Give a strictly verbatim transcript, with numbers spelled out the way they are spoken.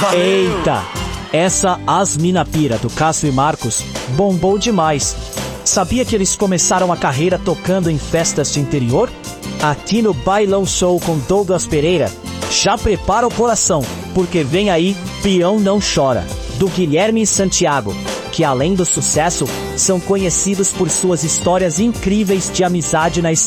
Valeu. Eita! Essa As Mina Pira do Cássio e Marcos bombou demais. Sabia que eles começaram a carreira tocando em festas de interior? Aqui no Bailão Show com Douglas Pereira, já prepara o coração, porque vem aí Peão Não Chora, do Guilherme e Santiago, que além do sucesso, são conhecidos por suas histórias incríveis de amizade na